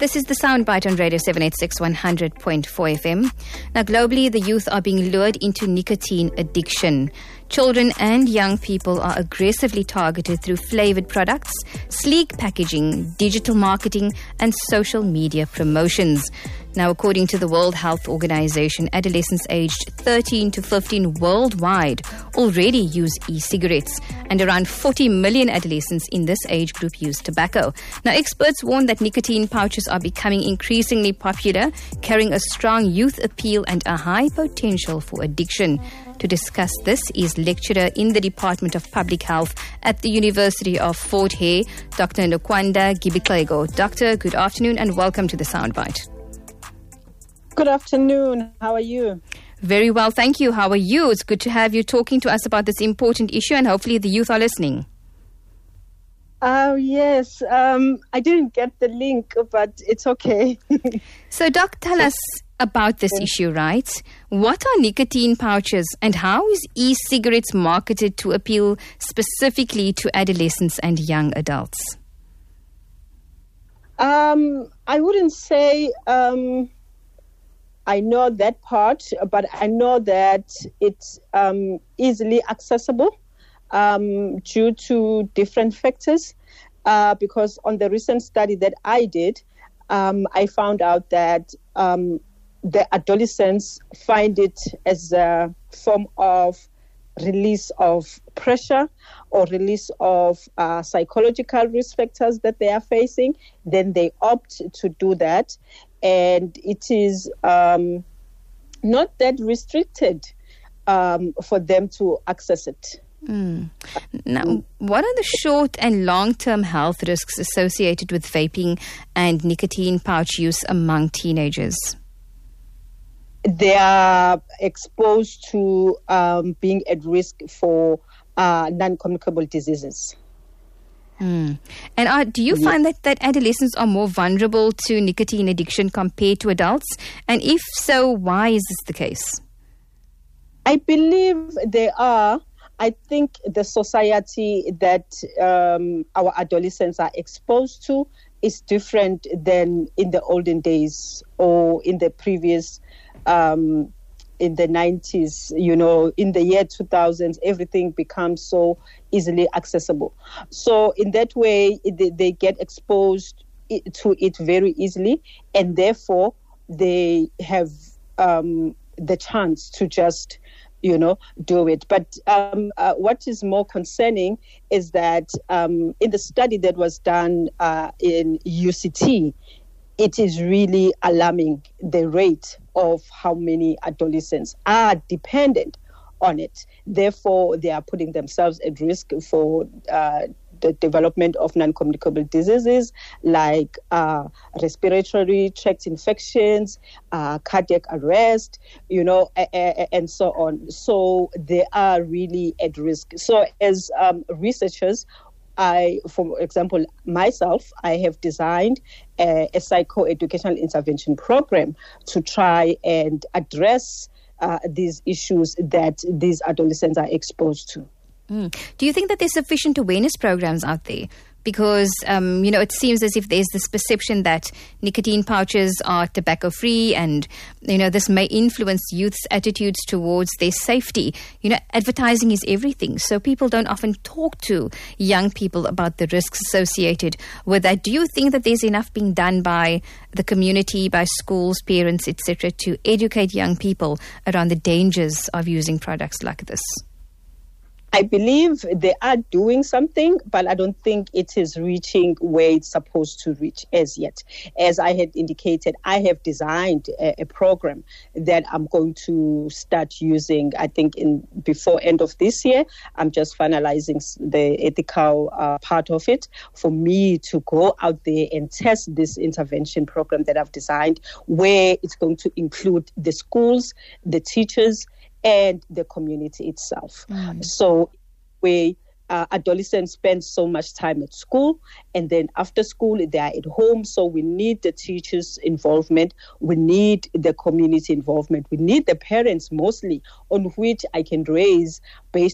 This is the Soundbite on Radio 786 100.4 FM. Now, globally, the youth are being lured into nicotine addiction. Children and young people are aggressively targeted through flavored products, sleek packaging, digital marketing, and social media promotions. Now, according to the World Health Organization, adolescents aged 13 to 15 worldwide already use e-cigarettes, and around 40 million adolescents in this age group use tobacco. Now, experts warn that nicotine pouches are becoming increasingly popular, carrying a strong youth appeal and a high potential for addiction. To discuss this is lecturer in the Department of Public Health at the University of Fort Hare, Dr. Nokwanda Gibiklego. Doctor, good afternoon and welcome to the Soundbite. Good afternoon. How are you? Very well, thank you. How are you? It's good to have you talking to us about this important issue, and hopefully the youth are listening. Yes. I didn't get the link, but it's okay. So, Doc, tell us about this issue, right? What are nicotine pouches, and how is e-cigarettes marketed to appeal specifically to adolescents and young adults? I wouldn't say I know that part, but I know that it's easily accessible due to different factors. Because on the recent study that I did, I found out that the adolescents find it as a form of release of pressure or release of psychological risk factors that they are facing. Then they opt to do that. And it is not that restricted for them to access it. Now, what are the short and long-term health risks associated with vaping and nicotine pouch use among teenagers? They are exposed to being at risk for non-communicable diseases. And do you find that adolescents are more vulnerable to nicotine addiction compared to adults? And if so, why is this the case? I believe they are. I think the society that our adolescents are exposed to is different than in the olden days or in the previous, in the 90s, in the year 2000s, everything becomes so easily accessible. So in that way, they get exposed to it very easily, and therefore they have the chance to just do it. But what is more concerning is that in the study that was done in UCT, it is really alarming, the rate of how many adolescents are dependent on it. Therefore, they are putting themselves at risk for the development of non-communicable diseases like respiratory tract infections, cardiac arrest, and so on. So they are really at risk. So as researchers, for example, myself, I have designed a psychoeducational intervention program to try and address these issues that these adolescents are exposed to. Do you think that there's sufficient awareness programs out there? Because, it seems as if there's this perception that nicotine pouches are tobacco-free and, this may influence youth's attitudes towards their safety. Advertising is everything. So people don't often talk to young people about the risks associated with that. Do you think that there's enough being done by the community, by schools, parents, etc., to educate young people around the dangers of using products like this? I believe they are doing something, but I don't think it is reaching where it's supposed to reach as yet. As I had indicated, I have designed a program that I'm going to start using, I think, before end of this year. I'm just finalizing the ethical part of it for me to go out there and test this intervention program that I've designed, where it's going to include the schools, the teachers, and the community itself. So adolescents spend so much time at school, and then after school they are at home. So we need the teachers' involvement, we need the community involvement, we need the parents mostly, on which I can raise based